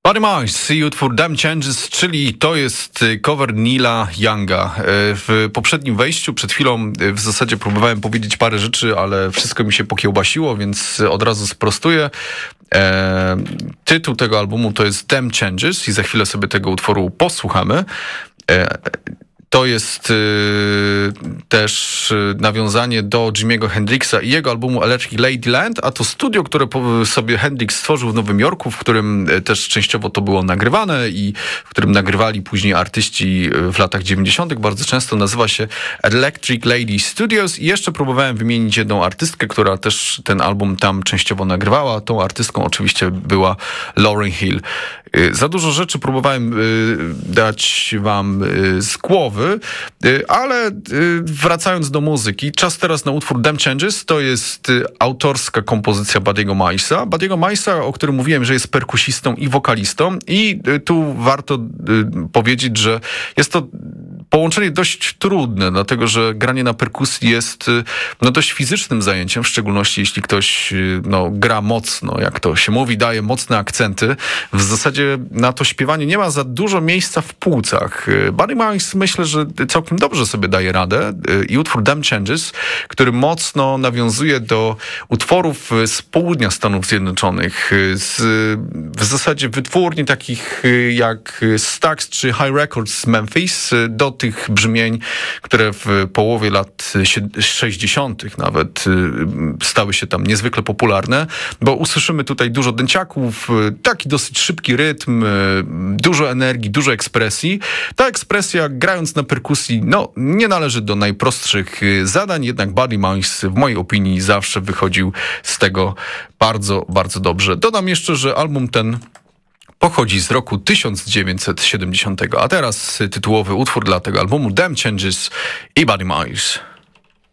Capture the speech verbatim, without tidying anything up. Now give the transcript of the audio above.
Buddy Miles i utwór Damn Changes, czyli to jest cover Neila Younga. W poprzednim wejściu, przed chwilą w zasadzie próbowałem powiedzieć parę rzeczy, ale wszystko mi się pokiełbasiło, więc od razu sprostuję. E, tytuł tego albumu to jest Damn Changes i za chwilę sobie tego utworu posłuchamy. E, To jest y, też y, nawiązanie do Jimiego Hendrixa i jego albumu Electric Ladyland, a to studio, które po, sobie Hendrix stworzył w Nowym Jorku, w którym y, też częściowo to było nagrywane i w którym nagrywali później artyści y, w latach dziewięćdziesiątych. Bardzo często nazywa się Electric Lady Studios i jeszcze próbowałem wymienić jedną artystkę, która też ten album tam częściowo nagrywała. Tą artystką oczywiście była Lauryn Hill. Y, za dużo rzeczy próbowałem y, dać wam y, z głowy, ale wracając do muzyki, czas teraz na utwór Damn Changes. To jest autorska kompozycja Buddy'ego Milesa. Buddy'ego Milesa, o którym mówiłem, że jest perkusistą i wokalistą i tu warto powiedzieć, że jest to połączenie dość trudne, dlatego że granie na perkusji jest no, dość fizycznym zajęciem, w szczególności jeśli ktoś no, gra mocno, jak to się mówi, daje mocne akcenty. W zasadzie na to śpiewanie nie ma za dużo miejsca w płucach. Buddy Miles myślę, że całkiem dobrze sobie daje radę i utwór Damn Changes, który mocno nawiązuje do utworów z południa Stanów Zjednoczonych, z w zasadzie wytwórni takich jak Stax czy High Records z Memphis, do tych brzmień, które w połowie lat sześćdziesiątych nawet stały się tam niezwykle popularne, bo usłyszymy tutaj dużo dęciaków, taki dosyć szybki rytm, dużo energii, dużo ekspresji. Ta ekspresja, grając na perkusji, no nie należy do najprostszych zadań, jednak Buddy Miles w mojej opinii zawsze wychodził z tego bardzo, bardzo dobrze. Dodam jeszcze, że album ten pochodzi z roku tysiąc dziewięćset siedemdziesiątego, a teraz tytułowy utwór dla tego albumu Damn Changes i Buddy Miles.